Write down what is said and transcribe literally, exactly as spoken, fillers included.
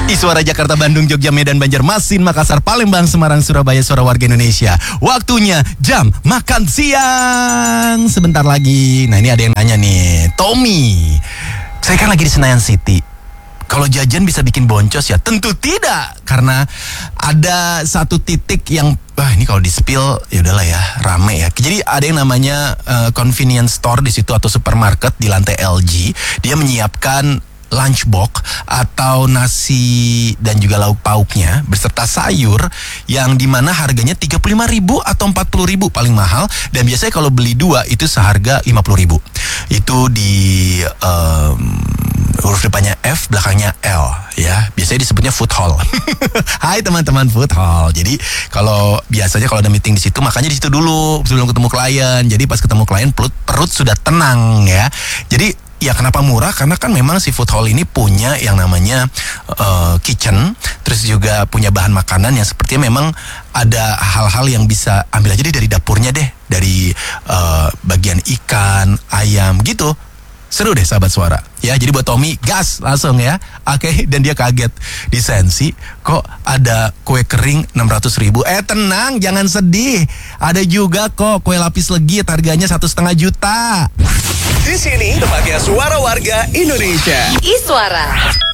Iswara Jakarta, Bandung, Jogja, Medan, Banjarmasin, Makassar, Palembang, Semarang, Surabaya, suara warga Indonesia. Waktunya jam makan siang. Sebentar lagi. Nah, ini ada yang nanya nih, Tommy, saya kan lagi di Senayan City. Kalau jajan bisa bikin boncos ya? Tentu tidak, karena ada satu titik yang wah, ini kalau di spill ya udahlah ya, rame ya. Jadi ada yang namanya uh, convenience store di situ atau supermarket di lantai L G. Dia menyiapkan lunchbox atau nasi dan juga lauk pauknya beserta sayur yang dimana harganya tiga puluh lima ribu atau empat puluh ribu paling mahal, dan biasanya kalau beli dua itu seharga lima puluh ribu. Itu di um, huruf depannya F, belakangnya L ya. Biasanya disebutnya food hall. Hai teman-teman, food hall. Jadi kalau biasanya kalau ada meeting di situ, makanya di situ dulu sebelum ketemu klien. Jadi pas ketemu klien perut perut sudah tenang ya. Jadi ya kenapa murah? Karena kan memang si food hall ini punya yang namanya uh, kitchen, terus juga punya bahan makanan yang sepertinya memang ada hal-hal yang bisa ambil aja deh dari dapurnya deh, dari uh, bagian ikan, ayam gitu. Seru deh sahabat suara. Ya, jadi buat Tommy, gas langsung ya. Oke, okay, dan dia kaget. Di Sensi, kok ada kue kering enam ratus ribu? Eh tenang, jangan sedih. Ada juga kok kue lapis legit, harganya satu setengah juta. Di sini tempatnya suara warga Indonesia. Iswara.